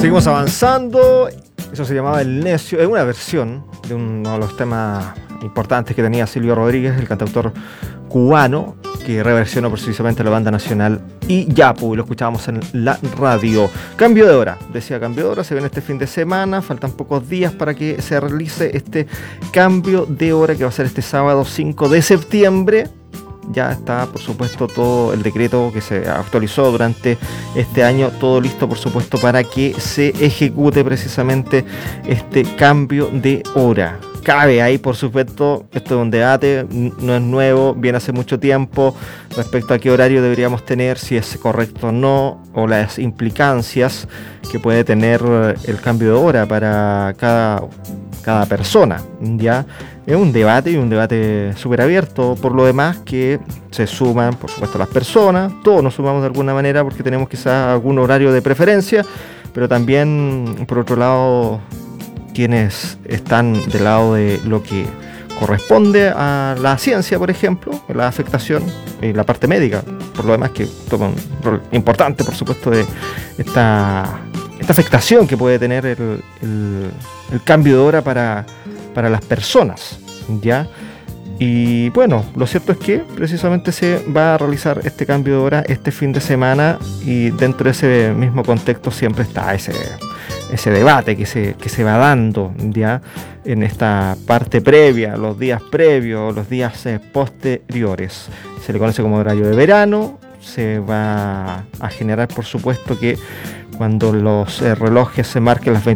Seguimos avanzando. Eso se llamaba El Necio. Es una versión de uno de los temas importantes que tenía Silvio Rodríguez, el cantautor cubano, que reversionó precisamente la banda nacional y Yapu, y lo escuchábamos en la radio. Cambio de hora, decía cambio de hora, se viene este fin de semana, faltan pocos días para que se realice este cambio de hora que va a ser este sábado 5 de septiembre. Ya está, por supuesto, todo el decreto que se actualizó durante este año, todo listo, por supuesto, para que se ejecute precisamente este cambio de hora. Cabe ahí, por supuesto, esto es un debate, no es nuevo, viene hace mucho tiempo, respecto a qué horario deberíamos tener, si es correcto o no, o las implicancias que puede tener el cambio de hora para cada persona, ¿ya? Es un debate y un debate súper abierto, por lo demás que se suman, por supuesto, las personas, todos nos sumamos de alguna manera porque tenemos quizás algún horario de preferencia, pero también, por otro lado, quienes están del lado de lo que corresponde a la ciencia, por ejemplo, la afectación y la parte médica, por lo demás que toma un rol importante, por supuesto, de esta afectación que puede tener el cambio de hora para las personas, ¿ya? Y bueno, lo cierto es que precisamente se va a realizar este cambio de hora este fin de semana, y dentro de ese mismo contexto siempre está ese debate que se va dando ya en esta parte previa, los días previos, los días posteriores. Se le conoce como horario de verano. Se va a generar, por supuesto, que cuando los relojes se marquen las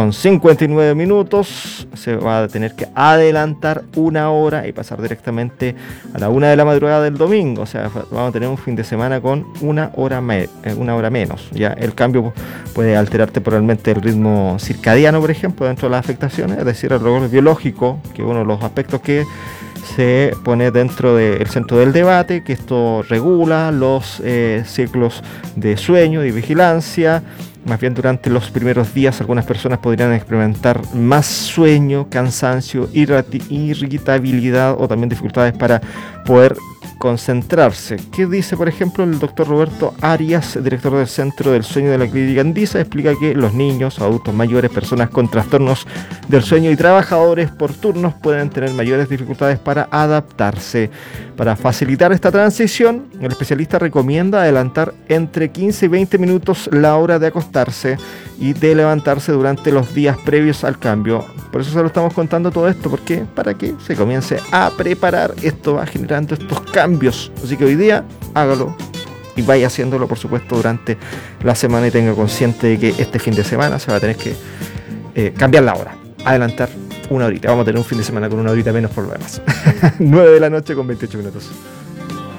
23:59, se va a tener que adelantar una hora y pasar directamente a la 1 de la madrugada del domingo. O sea, vamos a tener un fin de semana con una hora menos. Ya el cambio puede alterar temporalmente el ritmo circadiano, por ejemplo, dentro de las afectaciones, es decir, el reloj biológico, que es uno de los aspectos que se pone dentro del centro del debate, que esto regula los ciclos de sueño y vigilancia. Más bien, durante los primeros días algunas personas podrían experimentar más sueño, cansancio, irritabilidad o también dificultades para poder concentrarse. ¿Qué dice, por ejemplo, el doctor Roberto Arias, director del Centro del Sueño de la Clínica Andisa? Explica que los niños, adultos mayores, personas con trastornos del sueño y trabajadores por turnos pueden tener mayores dificultades para adaptarse. Para facilitar esta transición, el especialista recomienda adelantar entre 15 y 20 minutos la hora de acostarse y de levantarse durante los días previos al cambio. Por eso se lo estamos contando todo esto, porque para que se comience a preparar, esto va generando estos cambios. Así que hoy día hágalo y vaya haciéndolo, por supuesto, durante la semana, y tenga consciente de que este fin de semana se va a tener que cambiar la hora, adelantar una horita. Vamos a tener un fin de semana con una horita menos por lo demás. 9 de la noche con 28 minutos.